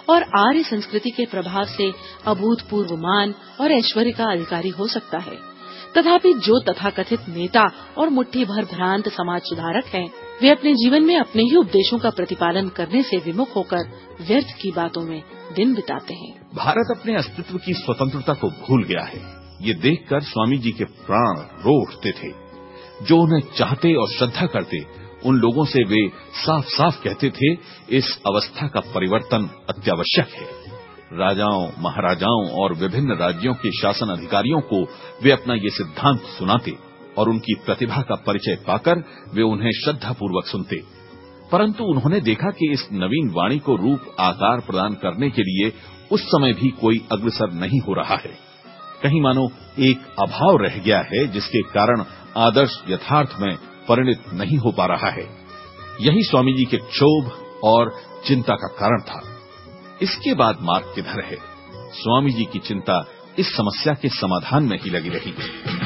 और आर्य संस्कृति के प्रभाव से अभूतपूर्व मान और ऐश्वर्य का अधिकारी हो सकता है। तथापि जो तथाकथित नेता और मुट्ठी भर भ्रांत समाज सुधारक हैं, वे अपने जीवन में अपने ही उपदेशों का प्रतिपालन करने से विमुख होकर व्यर्थ की बातों में दिन बिताते हैं। भारत अपने अस्तित्व की स्वतंत्रता को भूल गया है। ये देखकर स्वामी जी के प्राण रो उठते थे। जो उन्हें चाहते और श्रद्धा करते, उन लोगों से वे साफ साफ कहते थे, इस अवस्था का परिवर्तन अत्यावश्यक है। राजाओं, महाराजाओं और विभिन्न राज्यों के शासन अधिकारियों को वे अपना ये सिद्धांत सुनाते और उनकी प्रतिभा का परिचय पाकर वे उन्हें श्रद्धापूर्वक सुनते। परंतु उन्होंने देखा कि इस नवीन वाणी को रूप आकार प्रदान करने के लिए उस समय भी कोई अग्रसर नहीं हो रहा है। कहीं मानो एक अभाव रह गया है, जिसके कारण आदर्श यथार्थ में परिणत नहीं हो पा रहा है। यही स्वामी जी के क्षोभ और चिंता का कारण था। इसके बाद मार्ग किधर है? स्वामी जी की चिंता इस समस्या के समाधान में ही लगी रही।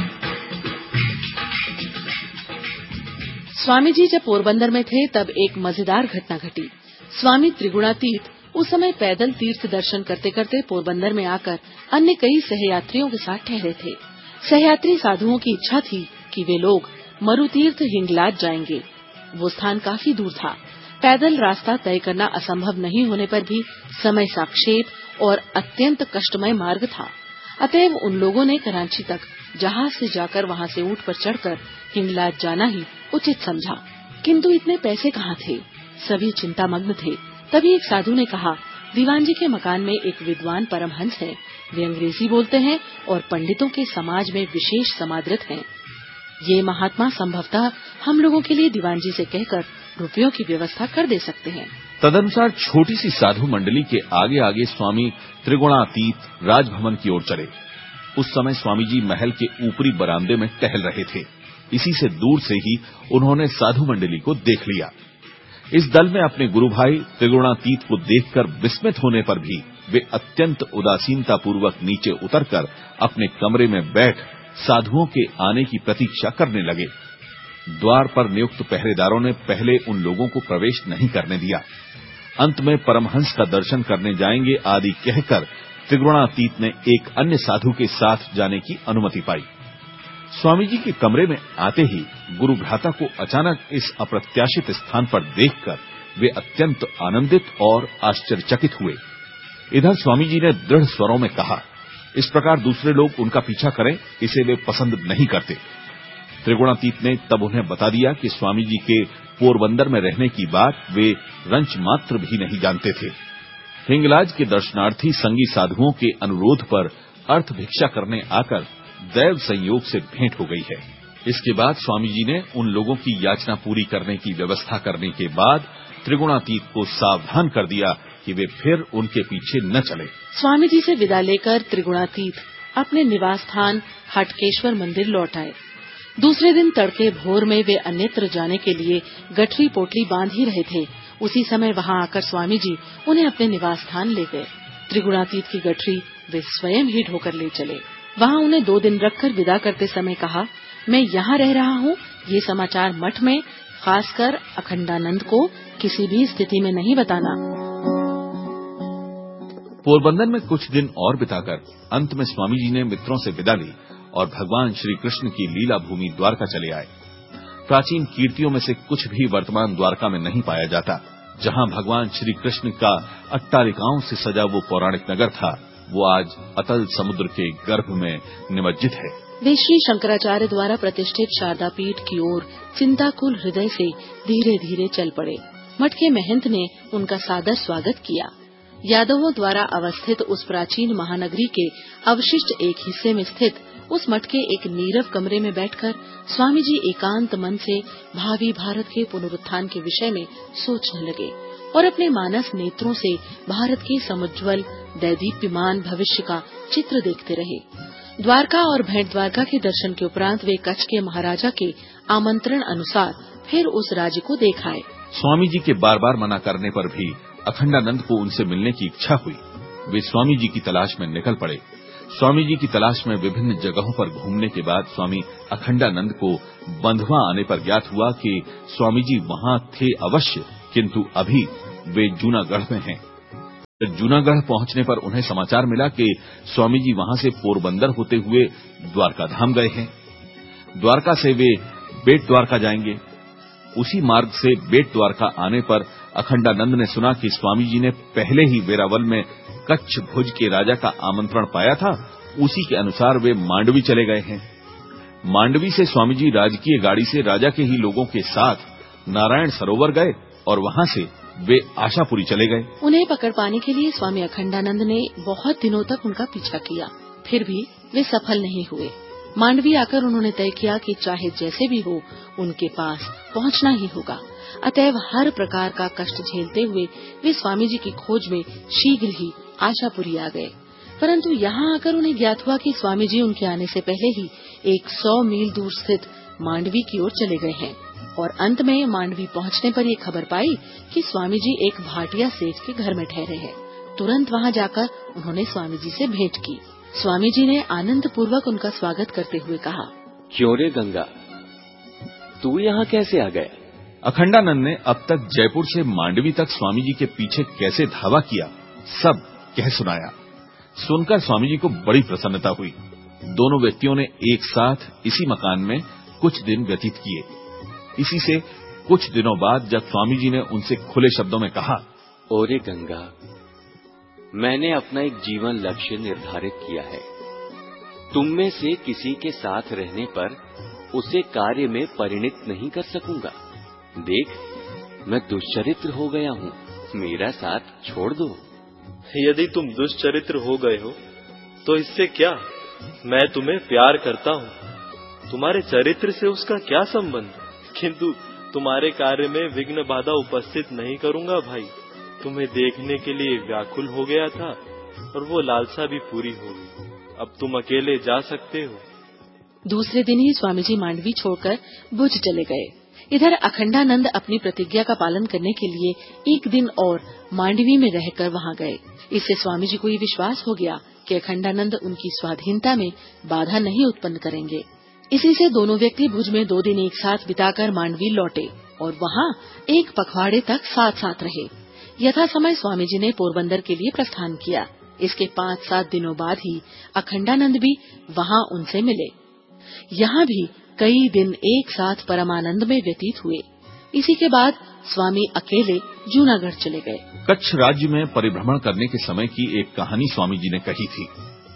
स्वामी जी जब पोरबंदर में थे, तब एक मजेदार घटना घटी। स्वामी त्रिगुणातीत उस समय पैदल तीर्थ दर्शन करते करते पोरबंदर में आकर अन्य कई सहयात्रियों के साथ ठहरे थे। सहयात्री साधुओं की इच्छा थी कि वे लोग मरुतीर्थ हिंगलाज जाएंगे। वो स्थान काफी दूर था। पैदल रास्ता तय करना असंभव नहीं होने पर भी समय सापेक्ष और अत्यंत कष्टमय मार्ग था। अतएव उन लोगों ने कराची तक जहाज से जाकर वहां से ऊंट पर चढ़कर हिंगलाज जाना ही उचित समझा। किंतु इतने पैसे कहाँ थे? सभी चिंतामग्न थे। तभी एक साधु ने कहा, दीवान जी के मकान में एक विद्वान परमहंस है। वे अंग्रेजी बोलते हैं और पंडितों के समाज में विशेष समादृत हैं। ये महात्मा संभवतः हम लोगों के लिए दीवान जी से कहकर रुपयों की व्यवस्था कर दे सकते हैं। तदनुसार छोटी सी साधु मंडली के आगे आगे स्वामी त्रिगुणातीत राजभवन की ओर चले। उस समय स्वामी जी महल के ऊपरी बरामदे में टहल रहे थे। इसी से दूर से ही उन्होंने साधु मंडली को देख लिया। इस दल में अपने गुरु भाई त्रिगुणातीत को देखकर विस्मित होने पर भी वे अत्यंत उदासीनता पूर्वक नीचे उतरकर अपने कमरे में बैठ साधुओं के आने की प्रतीक्षा करने लगे। द्वार पर नियुक्त पहरेदारों ने पहले उन लोगों को प्रवेश नहीं करने दिया। अंत में परमहंस का दर्शन करने जाएंगे आदि कहकर त्रिगुणातीत ने एक अन्य साधु के साथ जाने की अनुमति पाई। स्वामी जी के कमरे में आते ही गुरु भ्राता को अचानक इस अप्रत्याशित स्थान पर देखकर वे अत्यंत आनंदित और आश्चर्यचकित हुए। इधर स्वामी जी ने दृढ़ स्वरों में कहा, इस प्रकार दूसरे लोग उनका पीछा करें, इसे वे पसंद नहीं करते। त्रिगुणातीत ने तब उन्हें बता दिया कि स्वामी जी के पोरबंदर में रहने की बात वे रंच मात्र भी नहीं जानते थे। हिंगलाज के दर्शनार्थी संगी साधुओं के अनुरोध पर अर्थ भिक्षा करने आकर दैव संयोग से भेंट हो गई है। इसके बाद स्वामी जी ने उन लोगों की याचना पूरी करने की व्यवस्था करने के बाद त्रिगुणातीत को सावधान कर दिया कि वे फिर उनके पीछे न चले। स्वामी जी से विदा लेकर त्रिगुणातीत अपने निवास स्थान हटकेश्वर मंदिर लौट आए। दूसरे दिन तड़के भोर में वे अन्यत्र जाने के लिए गठरी पोटली बांध ही रहे थे। उसी समय वहां आकर स्वामी जी उन्हें अपने निवास स्थान ले गए। त्रिगुणातीत की गठरी वे स्वयं ही ढोकर ले चले। वहां उन्हें 2 दिन रखकर विदा करते समय कहा, मैं यहाँ रह रहा हूँ, ये समाचार मठ में खासकर अखंडानंद को किसी भी स्थिति में नहीं बताना। पोरबंदर में कुछ दिन और बिताकर अंत में स्वामी जी ने मित्रों से विदा ली और भगवान श्री कृष्ण की लीला भूमि द्वारका चले आए। प्राचीन कीर्तियों में से कुछ भी वर्तमान द्वारका में नहीं पाया जाता। जहां भगवान श्री कृष्ण का अट्टालिकाओं से सजा वो पौराणिक नगर था, वो आज अतल समुद्र के गर्भ में निमज्जित है। वे श्री शंकराचार्य द्वारा प्रतिष्ठित शारदा पीठ की ओर चिंताकुल हृदय से धीरे धीरे चल पड़े। मठ के महंत ने उनका सादर स्वागत किया। यादवों द्वारा अवस्थित उस प्राचीन महानगरी के अवशिष्ट एक हिस्से में स्थित उस मठ के एक नीरव कमरे में बैठकर स्वामी जी एकांत मन से भावी भारत के पुनरुत्थान के विषय में सोचने लगे और अपने मानस नेत्रों से भारत के समुज्ज्वल दैदीप्यमान भविष्य का चित्र देखते रहे। द्वारका और भेंट द्वारका के दर्शन के उपरांत वे कच्छ के महाराजा के आमंत्रण अनुसार फिर उस राज्य को देख आए। स्वामी जी के बार बार मना करने पर भी अखंडानंद को उनसे मिलने की इच्छा हुई। वे स्वामी जी की तलाश में निकल पड़े। स्वामी जी की तलाश में विभिन्न जगहों पर घूमने के बाद स्वामी अखंडानंद को बंधवा आने पर ज्ञात हुआ कि स्वामी जी वहां थे अवश्य, किंतु अभी वे जूनागढ़ में हैं। जूनागढ़ पहुंचने पर उन्हें समाचार मिला कि स्वामी जी वहां से पोरबंदर होते हुए द्वारका धाम गए हैं। द्वारका से वे बेट द्वारका जाएंगे। उसी मार्ग से बेट द्वारका आने पर अखंडानंद ने सुना कि स्वामी जी ने पहले ही वेरावल में कच्छ भुज के राजा का आमंत्रण पाया था। उसी के अनुसार वे मांडवी चले गए हैं। मांडवी से स्वामी जी राजकीय गाड़ी से राजा के ही लोगों के साथ नारायण सरोवर गए और वहां से वे आशापुरी चले गए। उन्हें पकड़ पाने के लिए स्वामी अखंडानंद ने बहुत दिनों तक उनका पीछा किया, फिर भी वे सफल नहीं हुए। मांडवी आकर उन्होंने तय किया कि चाहे जैसे भी हो उनके पास पहुंचना ही होगा। अतएव हर प्रकार का कष्ट झेलते हुए वे स्वामी जी की खोज में शीघ्र ही आशापुरी आ गए। परंतु यहाँ आकर उन्हें ज्ञात हुआ कि स्वामी जी उनके आने से पहले ही 100 मील दूर स्थित मांडवी की ओर चले गए हैं और अंत में मांडवी पहुंचने पर ये खबर पाई कि स्वामी जी एक भाटिया सेठ के घर में ठहरे हैं। तुरंत वहां जाकर उन्होंने स्वामी जी से भेंट की। स्वामी जी ने आनंद पूर्वक उनका स्वागत करते हुए कहा, क्यों रे गंगा, तू यहाँ कैसे आ गया? अखंडानंद ने अब तक जयपुर से मांडवी तक स्वामी जी के पीछे कैसे धावा किया सब कह सुनाया। सुनकर स्वामी जी को बड़ी प्रसन्नता हुई। दोनों व्यक्तियों ने एक साथ इसी मकान में कुछ दिन व्यतीत किए। इसी से कुछ दिनों बाद जब स्वामी जी ने उनसे खुले शब्दों में कहा, ओरे गंगा, मैंने अपना एक जीवन लक्ष्य निर्धारित किया है। तुम में से किसी के साथ रहने पर उसे कार्य में परिणित नहीं कर सकूंगा। देख, मैं दुष्चरित्र हो गया हूँ, मेरा साथ छोड़ दो। यदि तुम दुष्चरित्र हो गए हो तो इससे क्या, मैं तुम्हें प्यार करता हूँ। तुम्हारे चरित्र से उसका क्या संबंध, किंतु तुम्हारे कार्य में विघ्न बाधा उपस्थित नहीं करूंगा भाई। तुम्हें देखने के लिए व्याकुल हो गया था और वो लालसा भी पूरी हो गई। अब तुम अकेले जा सकते हो। दूसरे दिन ही स्वामी जी मांडवी छोड़कर भुज चले गए। इधर अखंडानंद अपनी प्रतिज्ञा का पालन करने के लिए एक दिन और मांडवी में रहकर वहां गए। इससे स्वामी जी को ये विश्वास हो गया कि अखंडानंद उनकी स्वाधीनता में बाधा नहीं उत्पन्न करेंगे। इसी से दोनों व्यक्ति भुज में 2 दिन एक साथ बिताकर मांडवी लौटे और वहां एक पखवाड़े तक साथ साथ रहे। यथा समय स्वामी जी ने पोरबंदर के लिए प्रस्थान किया। इसके 5-7 दिनों बाद ही अखंडानंद भी वहां उनसे मिले। यहाँ भी कई दिन एक साथ परमानंद में व्यतीत हुए। इसी के बाद स्वामी अकेले जूनागढ़ चले गए। कच्छ राज्य में परिभ्रमण करने के समय की एक कहानी स्वामी जी ने कही थी।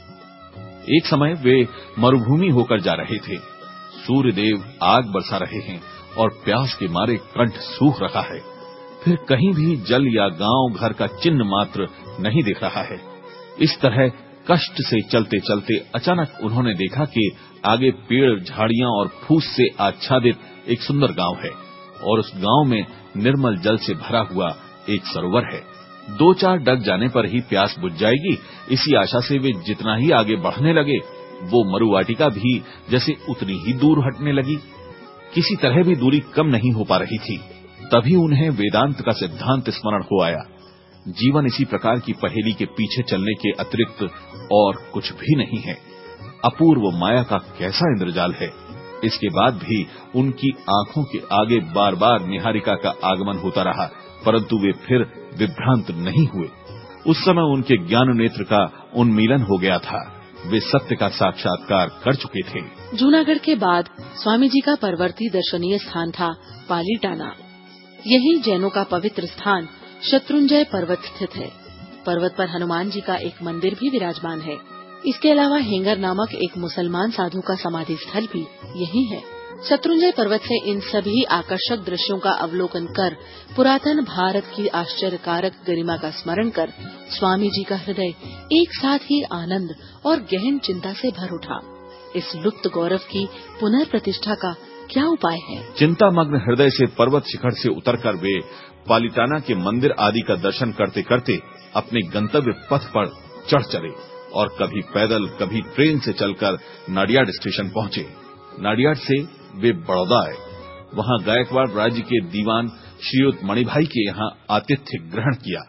एक समय वे मरुभूमि होकर जा रहे थे। सूर्यदेव आग बरसा रहे हैं और प्यास के मारे कंठ सूख रहा है। फिर कहीं भी जल या गांव घर का चिन्ह मात्र नहीं दिख रहा है। इस तरह कष्ट से चलते चलते अचानक उन्होंने देखा कि आगे पेड़, झाड़ियां और फूस से आच्छादित एक सुंदर गांव है और उस गांव में निर्मल जल से भरा हुआ एक सरोवर है। 2-4 डग जाने पर ही प्यास बुझ जाएगी। इसी आशा से वे जितना ही आगे बढ़ने लगे, वो मरुवाटिका भी जैसे उतनी ही दूर हटने लगी। किसी तरह भी दूरी कम नहीं हो पा रही थी। तभी उन्हें वेदांत का सिद्धांत स्मरण हो आया। जीवन इसी प्रकार की पहेली के पीछे चलने के अतिरिक्त और कुछ भी नहीं है। अपूर्व माया का कैसा इंद्रजाल है। इसके बाद भी उनकी आंखों के आगे बार बार निहारिका का आगमन होता रहा, परंतु वे फिर विभ्रांत नहीं हुए। उस समय उनके ज्ञान नेत्र का उन्मीलन हो गया था। वे सत्य का साक्षात्कार कर चुके थे। जूनागढ़ के बाद स्वामी जी का परवर्ती दर्शनीय स्थान था पालीटाना। यही जैनों का पवित्र स्थान शत्रुंजय पर्वत स्थित है। पर्वत पर हनुमान जी का एक मंदिर भी विराजमान है। इसके अलावा हेंगर नामक एक मुसलमान साधु का समाधि स्थल भी यही है। शत्रुंजय पर्वत से इन सभी आकर्षक दृश्यों का अवलोकन कर पुरातन भारत की आश्चर्यकारक गरिमा का स्मरण कर स्वामी जी का हृदय एक साथ ही आनंद और गहन चिंता से भर उठा। इस लुप्त गौरव की पुनर्प्रतिष्ठा का क्या उपाय है? चिंतामग्न हृदय से पर्वत शिखर से उतरकर वे पालीटाना के मंदिर आदि का दर्शन करते करते अपने गंतव्य पथ पर चढ़ चले और कभी पैदल कभी ट्रेन से चलकर नाडियाड स्टेशन पहुंचे। नाडियाड से वे बड़ौदा आए। वहां गायकवाड़ राज्य के दीवान श्रीयुत मणिभाई के यहाँ आतिथ्य ग्रहण किया।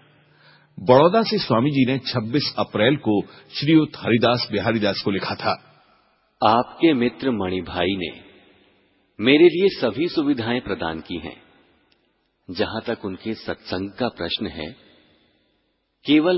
बड़ौदा से स्वामी जी ने 26 अप्रैल को श्रीयुत हरिदास बिहारीदास को लिखा था, आपके मित्र मणिभाई ने मेरे लिए सभी सुविधाएं प्रदान की हैं। जहां तक उनके सत्संग का प्रश्न है, केवल